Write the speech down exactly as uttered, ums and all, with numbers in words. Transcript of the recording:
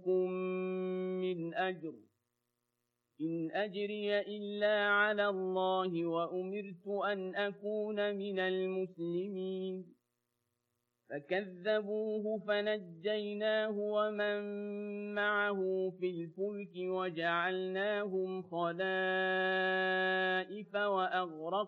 أسألكم من أجر إن أجري إلا على الله وأمرت أن أكون من المسلمين فكذبوه فنجيناه ومن معه في الفلك وجعلناهم خلائف وأغرقنا